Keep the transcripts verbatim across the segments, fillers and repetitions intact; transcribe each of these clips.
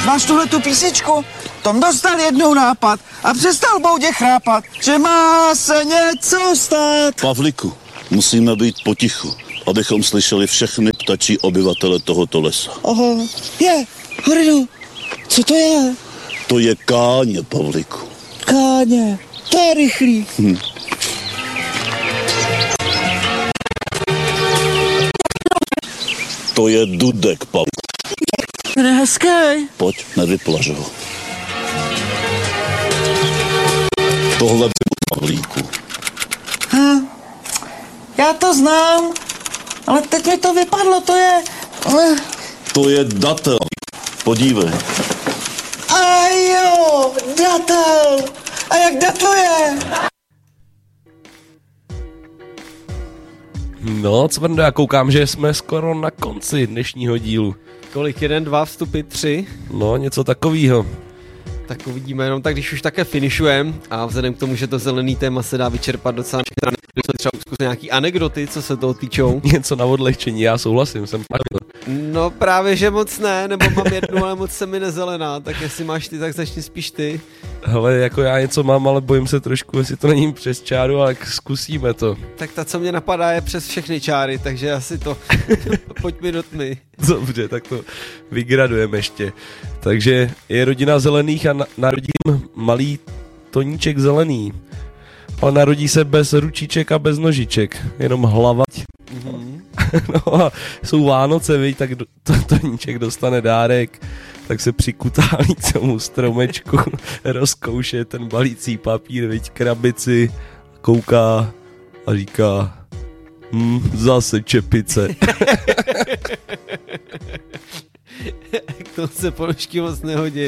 Máš tuhle tu písničku? Tom dostal jednou nápad a přestal boudě chrápat, že má se něco stát. Pavliku, musíme být potichu, abychom slyšeli všechny ptačí obyvatele tohoto lesa. Oho, je, Horinu, co to je? To je káně, Pavliku. Káně, to je rychlý. Hm. To je dudek, Pavliku. Hezký. Pojď, nevyplaž ho. Tohle byl Pavlíku. Hm, já to znám, ale teď mi to vypadlo, to je... To je datel. Podívej. A jo, datel. A jak datluje? No, Cvrndo, já koukám, že jsme skoro na konci dnešního dílu. Kolik? Jeden, dva, vstupy, tři? No, něco takového. Tak uvidíme, jenom tak když už také finišujeme a vzhledem k tomu, že to zelený téma se dá vyčerpat docela strany, třeba zkusit nějaký anekdoty, co se toho týčou. Něco na odlehčení, já souhlasím, jsem No právě, že moc ne, nebo mám jednu, ale moc se mi nezelená, tak jestli máš ty, tak začni spíš ty. Hele, jako já něco mám, ale bojím se trošku, jestli to není přes čáru, ale zkusíme to. Tak ta, co mě napadá, je přes všechny čáry, takže asi to pojď mi do tmy. Dobře, tak to vygradujeme ještě. Takže je rodina zelených a na- narodí malý Toníček zelený. Ale narodí se bez ručiček a bez nožiček, jenom hlava. Mm-hmm. No a jsou Vánoce, viď, tak do, to, Toníček dostane dárek, tak se přikutálí k tomu stromečku, rozkouše ten balící papír, viď, krabici, kouká a říká, hm, zase čepice. K tomu se ponožky moc nehodí.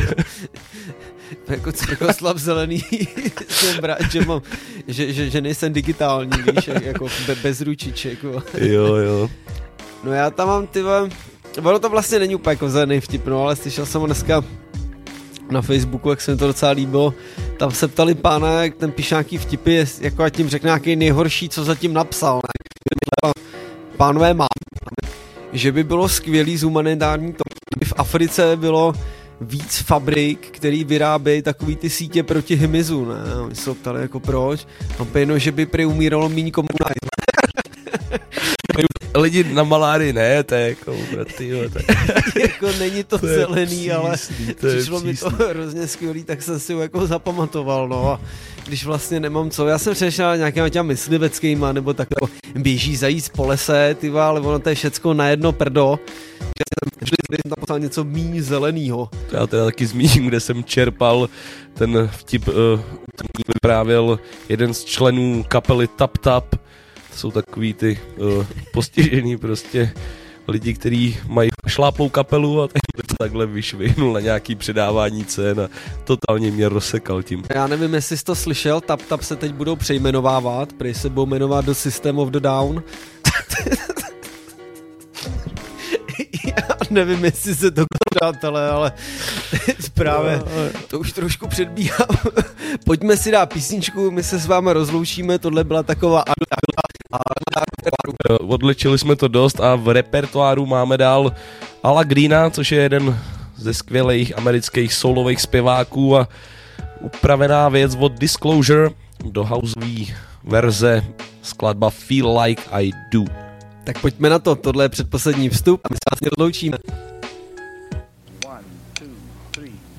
Jako Cvrkoslav zelený jsem brát, že, mám, že, že, že nejsem digitální, víš, jako be, bez ručiček. Jo, jo. No já tam mám, ty ono to vlastně není úplně jako zelený vtip, no, ale slyšel jsem ho dneska na Facebooku, jak se mi to docela líbilo. Tam se ptali pána, jak ten píše nějaký vtipy, jako ať tím řekne nějaký nejhorší, co zatím napsal. Ne? Pánové mám, že by bylo skvělý z humanitární to, kdyby v Africe bylo víc fabrik, který vyrábějí takový ty sítě proti hmyzu, ne? A my se ptali jako proč. A pěno, že by prý umíralo míň komunaj. Lidi na malárii ne, to je jako, tyjo, to je... Jako není to, to zelený, přísný, ale to přišlo mi to hrozně skvělý, tak jsem si ho jako zapamatoval, no a když vlastně nemám co, já jsem přešel nějakýma těma mysliveckýma, nebo tak jako běží zajíc po lese, tyva, ale ono to je všecko na jedno prdo, že jsem tam poslal něco míň zelenýho. Já teda taky zmíním, kde jsem čerpal ten vtip, uh, ten vyprávěl jeden z členů kapely Tap Tap. To jsou takový ty uh, postižený prostě lidi, kteří mají šláplou kapelu a to takhle vyšvihnul na nějaký předávání cen a totálně mě rozsekal tím. Já nevím, jestli jsi to slyšel, Tap Tap se teď budou přejmenovávat, prý se budou jmenovat do System of the Down. Já nevím, jestli se to přátelé, ale právě to už trošku předbíhám. Pojďme si dát písničku, my se s vámi rozloučíme, tohle byla taková odlečili jsme to dost a v repertoáru máme dál Ala Greena, což je jeden ze skvělých amerických soulových zpěváků a upravená věc od Disclosure do houseový verze skladba Feel Like I Do. Tak pojďme na to, tohle je předposlední vstup a my se vás rozloučíme. One, two, three.